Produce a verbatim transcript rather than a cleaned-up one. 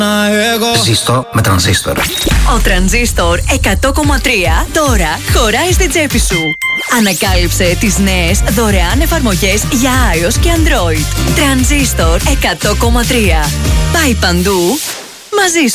Ζήστο με τρανζίστορ. Ο Τρανζίστορ εκατό κόμμα τρία τώρα χωράει στην τσέπη σου. Ανακάλυψε τις νέες δωρεάν εφαρμογές για iOS και Android. Τρανζίστορ εκατό κόμμα τρία. Πάει παντού μαζί σου.